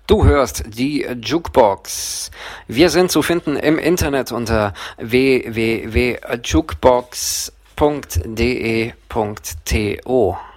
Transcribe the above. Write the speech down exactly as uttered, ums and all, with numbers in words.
Du hörst die Jukebox. Wir sind zu finden im Internet unter w w w punkt jukebox punkt d e punkt t o.